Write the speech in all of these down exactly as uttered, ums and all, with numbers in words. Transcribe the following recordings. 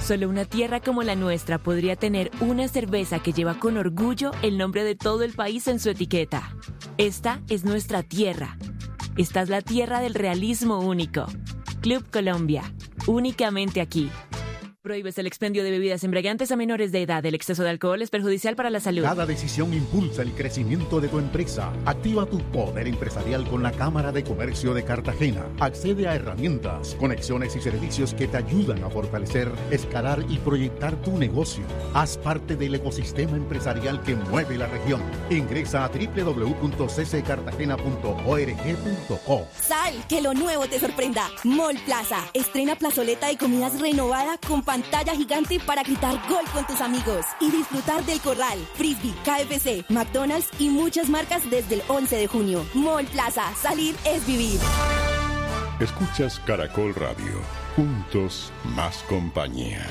Solo una tierra como la nuestra podría tener una cerveza que lleva con orgullo el nombre de todo el país en su etiqueta. Esta es nuestra tierra. Esta es la tierra del realismo único. Club Colombia, únicamente aquí. Prohíbes el expendio de bebidas embriagantes a menores de edad. El exceso de alcohol es perjudicial para la salud. Cada decisión impulsa el crecimiento de tu empresa. Activa tu poder empresarial con la Cámara de Comercio de Cartagena. Accede a herramientas, conexiones y servicios que te ayudan a fortalecer, escalar y proyectar tu negocio. Haz parte del ecosistema empresarial que mueve la región. Ingresa a doble u doble u doble u punto c c cartagena punto org punto co. Sal, que lo nuevo te sorprenda. Mall Plaza estrena plazoleta de comidas renovada con pantalla gigante para gritar gol con tus amigos y disfrutar del Corral, Frisbee, K F C, McDonald's y muchas marcas desde el once de junio. Mall Plaza, salir es vivir. Escuchas Caracol Radio. Juntos, más compañía.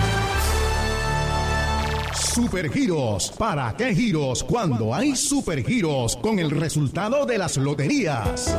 Supergiros. ¿Para qué giros cuando hay supergiros con el resultado de las loterías?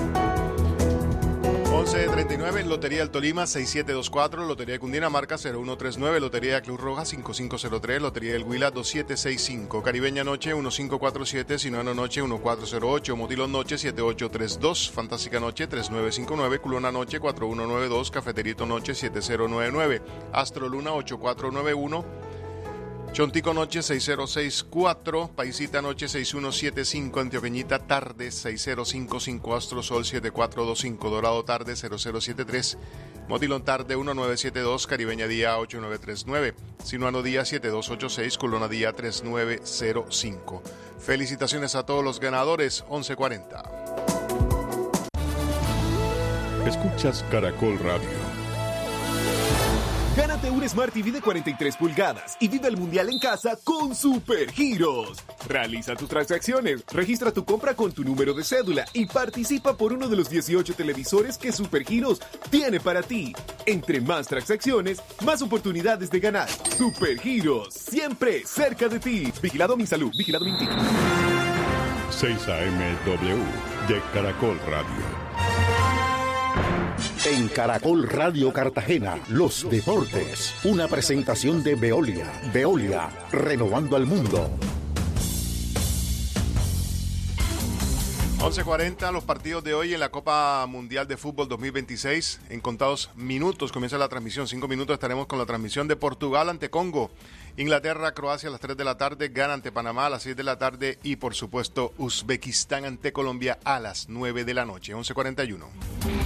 once treinta y nueve, Lotería del Tolima seis siete dos cuatro, Lotería de Cundinamarca cero uno tres nueve, Lotería de Cruz Roja cinco cinco cero tres, Lotería del Huila dos siete seis cinco, Caribeña Noche uno cinco cuatro siete, Sinuano Noche uno cuatro cero ocho, Motilón Noche siete ocho tres dos, Fantástica Noche tres nueve cinco nueve, Culona Noche cuatro uno nueve dos, Cafeterito Noche siete cero nueve nueve, Astro Luna ocho cuatro nueve uno, Chontico Noche seis cero seis cuatro, Paisita Noche seis uno siete cinco, Antioqueñita Tarde seis cero cinco cinco, Astro Sol siete cuatro dos cinco, Dorado Tarde cero cero siete tres, Motilón Tarde uno nueve siete dos, Caribeña Día ocho nueve tres nueve, Sinuano Día siete dos ocho seis, Culona Día tres nueve cero cinco. Felicitaciones a todos los ganadores. once cuarenta. Escuchas Caracol Radio. Gánate un Smart T V de cuarenta y tres pulgadas y vive el Mundial en casa con Supergiros. Realiza tus transacciones, registra tu compra con tu número de cédula y participa por uno de los dieciocho televisores que Supergiros tiene para ti. Entre más transacciones, más oportunidades de ganar. Supergiros, siempre cerca de ti. Vigilado Minsalud, vigilado Mintic. seis A M W de Caracol Radio. En Caracol Radio Cartagena, los deportes. Una presentación de Veolia. Veolia, renovando al mundo. once cuarenta, los partidos de hoy en la Copa Mundial de Fútbol dos mil veintiséis. En contados minutos comienza la transmisión. Cinco minutos estaremos con la transmisión de Portugal ante Congo. Inglaterra, Croacia a las tres de la tarde. Ghana ante Panamá a las seis de la tarde. Y por supuesto, Uzbekistán ante Colombia a las nueve de la noche. once cuarenta y uno.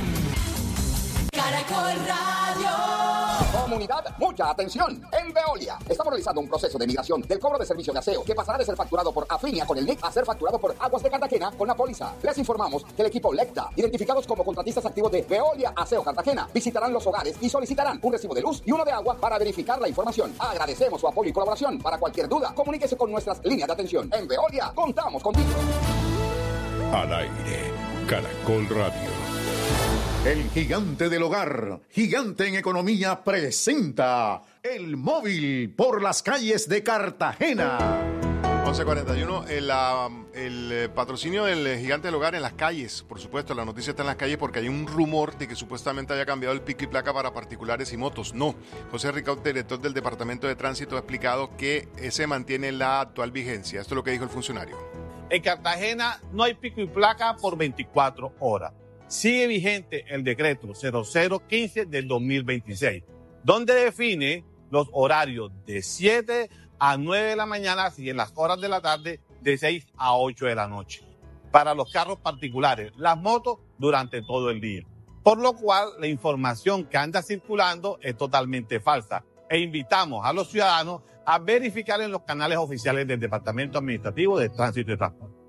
Caracol Radio. Comunidad, mucha atención. En Veolia estamos realizando un proceso de migración del cobro de servicio de aseo que pasará de ser facturado por Afinia con el N I C a ser facturado por Aguas de Cartagena con la póliza. Les informamos que el equipo Lecta, identificados como contratistas activos de Veolia Aseo Cartagena, visitarán los hogares y solicitarán un recibo de luz y uno de agua para verificar la información. Agradecemos su apoyo y colaboración. Para cualquier duda, comuníquese con nuestras líneas de atención. En Veolia, contamos contigo. Al aire, Caracol Radio. El gigante del hogar, gigante en economía, presenta el móvil por las calles de Cartagena. once cuarenta y uno, el, uh, el patrocinio del gigante del hogar en las calles. Por supuesto, la noticia está en las calles porque hay un rumor de que supuestamente haya cambiado el pico y placa para particulares y motos. No, José Ricaud, director del Departamento de Tránsito, ha explicado que se mantiene la actual vigencia. Esto es lo que dijo el funcionario. En Cartagena no hay pico y placa por veinticuatro horas. Sigue vigente el decreto cero cero quince del dos mil veintiséis, donde define los horarios de siete a nueve de la mañana y en las horas de la tarde de seis a ocho de la noche. Para los carros particulares, las motos durante todo el día. Por lo cual, la información que anda circulando es totalmente falsa e invitamos a los ciudadanos a verificar en los canales oficiales del Departamento Administrativo de Tránsito y Transporte.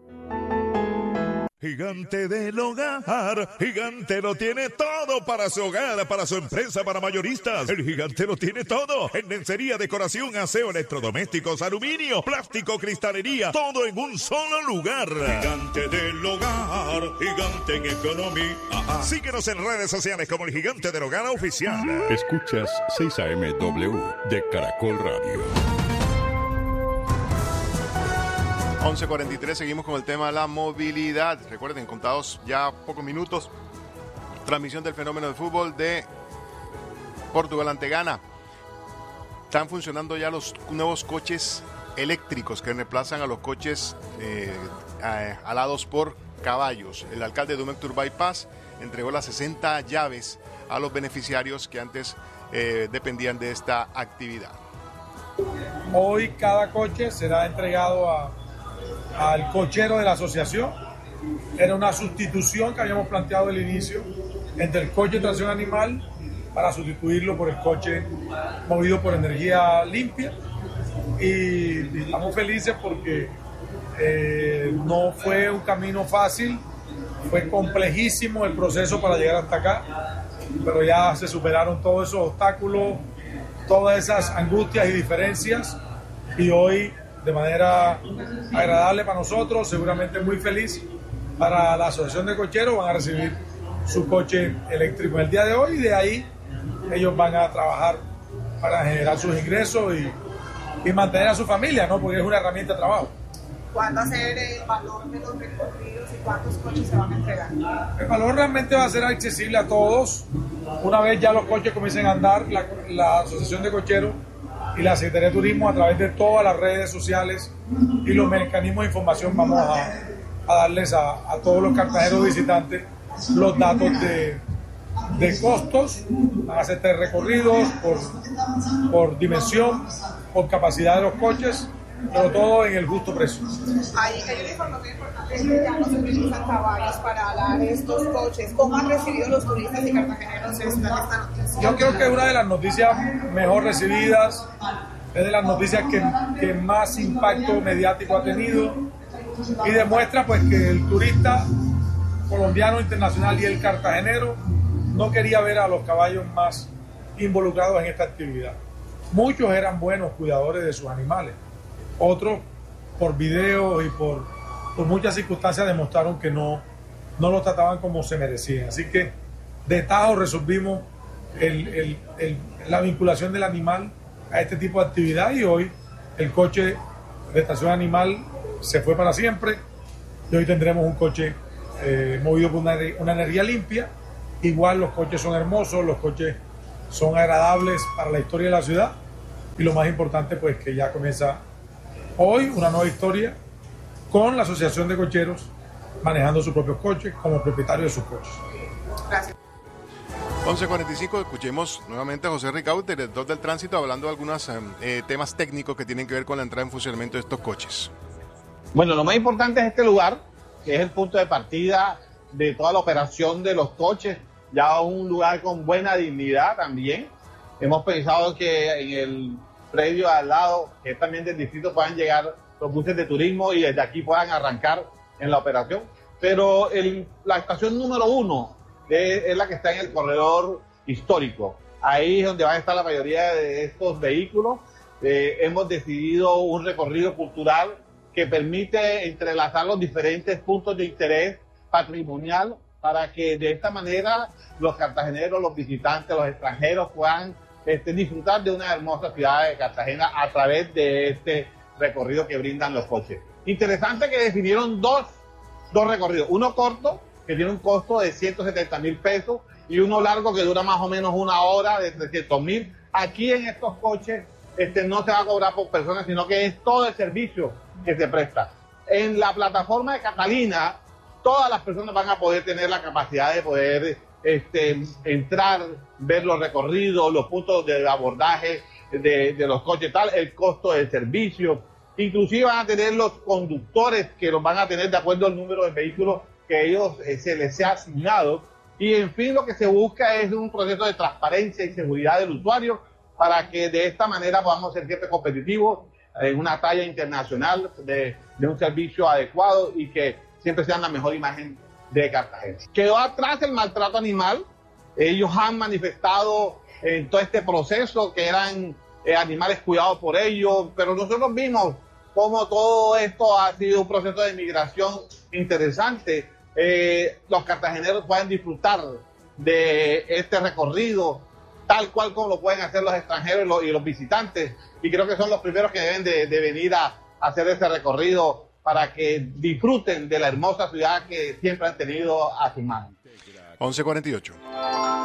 Gigante del hogar, Gigante lo tiene todo para su hogar, para su empresa, para mayoristas. El Gigante lo tiene todo en lencería, decoración, aseo, electrodomésticos, aluminio, plástico, cristalería, todo en un solo lugar. Gigante del hogar, Gigante en economía. Síguenos en redes sociales como el Gigante del Hogar Oficial. Escuchas seis A M W de Caracol Radio. once cuarenta y tres, seguimos con el tema de la movilidad. Recuerden, contados ya pocos minutos, transmisión del fenómeno de fútbol de Portugal ante Ghana. están funcionando ya los nuevos coches eléctricos que reemplazan a los coches eh, alados por caballos. El alcalde de Dumectur Bypass entregó las sesenta llaves a los beneficiarios que antes eh, dependían de esta actividad. Hoy cada coche será entregado a, al cochero de la asociación. Era una sustitución que habíamos planteado al inicio entre el coche de tracción animal para sustituirlo por el coche movido por energía limpia. Y estamos felices porque eh, no fue un camino fácil, fue complejísimo el proceso para llegar hasta acá, pero ya se superaron todos esos obstáculos, todas esas angustias y diferencias, y hoy de manera agradable para nosotros, seguramente muy feliz para la asociación de cocheros, van a recibir su coche eléctrico el día de hoy, y de ahí ellos van a trabajar para generar sus ingresos y, y mantener a su familia, ¿no? Porque es una herramienta de trabajo. ¿Cuándo va a ser el valor de los recorridos y cuántos coches se van a entregar? El valor realmente va a ser accesible a todos. Una vez ya los coches comiencen a andar, la, la Asociación de Cocheros y la Secretaría de Turismo, a través de todas las redes sociales y los mecanismos de información, vamos a, a darles a, a todos los cartageneros visitantes los datos de, de costos. Van a ser tres recorridos por, por dimensión, por capacidad de los coches, pero todo en el justo precio. Hay, hay una información importante que ya no se utilizan caballos para alar estos coches. ¿Cómo han recibido los turistas y cartageneros esta, esta noticia? Yo creo que es una de las noticias mejor recibidas, es de las noticias que, que más impacto mediático ha tenido, y demuestra pues que el turista colombiano, internacional y el cartagenero no quería ver a los caballos más involucrados en esta actividad. Muchos eran buenos cuidadores de sus animales. Otros, por videos y por, por muchas circunstancias, demostraron que no, no lo trataban como se merecían. Así que de tajo resolvimos el, el, el, la vinculación del animal a este tipo de actividad, y hoy el coche de tracción animal se fue para siempre, y hoy tendremos un coche eh, movido por una, una energía limpia. Igual los coches son hermosos, los coches son agradables para la historia de la ciudad, y lo más importante pues que ya comienza hoy una nueva historia con la Asociación de Cocheros manejando sus propios coches como propietarios de sus coches. Gracias. once cuarenta y cinco, escuchemos nuevamente a José Ricaurte, director del tránsito, hablando de algunos eh, temas técnicos que tienen que ver con la entrada en funcionamiento de estos coches. Bueno, lo más importante es este lugar, que es el punto de partida de toda la operación de los coches, ya un lugar con buena dignidad también. Hemos pensado que en el predio al lado, que es también del distrito, puedan llegar los buses de turismo y desde aquí puedan arrancar en la operación. Pero el, la estación número uno es, es la que está en el corredor histórico. Ahí es donde van a estar la mayoría de estos vehículos. Eh, hemos decidido un recorrido cultural que permite entrelazar los diferentes puntos de interés patrimonial para que de esta manera los cartageneros, los visitantes, los extranjeros puedan Este, disfrutar de una hermosa ciudad de Cartagena a través de este recorrido que brindan los coches. Interesante que definieron dos, dos recorridos, uno corto que tiene un costo de ciento setenta mil pesos y uno largo que dura más o menos una hora de trescientos mil. Aquí en estos coches este, no se va a cobrar por persona, sino que es todo el servicio que se presta. En la plataforma de Catalina, todas las personas van a poder tener la capacidad de poder Este, entrar, ver los recorridos, los puntos de abordaje de, de los coches, tal, el costo del servicio. Inclusive van a tener los conductores que los van a tener de acuerdo al número de vehículos que ellos eh, se les sea asignado. Y en fin, lo que se busca es un proceso de transparencia y seguridad del usuario para que de esta manera podamos ser siempre competitivos en una talla internacional de, de un servicio adecuado y que siempre sean la mejor imagen de Cartagena. Quedó atrás el maltrato animal. Ellos han manifestado en todo este proceso que eran eh, animales cuidados por ellos, pero nosotros vimos cómo todo esto ha sido un proceso de migración interesante. Eh, los cartageneros pueden disfrutar de este recorrido tal cual como lo pueden hacer los extranjeros y los, y los visitantes, y creo que son los primeros que deben de, de venir a, a hacer este recorrido para que disfruten de la hermosa ciudad que siempre han tenido a sus manos. once cuarenta y ocho.